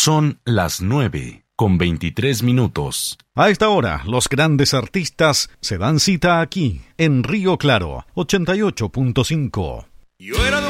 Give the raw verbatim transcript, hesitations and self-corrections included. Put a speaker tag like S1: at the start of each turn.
S1: Son las nueve con veintitrés minutos.
S2: A esta hora, los grandes artistas se dan cita aquí, en Río Claro, ochenta y ocho punto cinco.
S3: Yo era